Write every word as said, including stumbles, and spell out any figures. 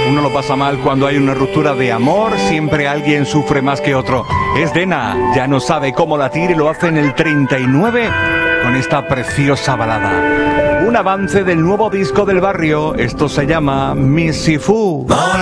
Uno lo pasa mal cuando hay una ruptura de amor, siempre alguien sufre más que otro. Es Dena, ya no sabe cómo latir y lo hace en el treinta y nueve con esta preciosa balada. Un avance del nuevo disco del barrio, esto se llama Missy Fu.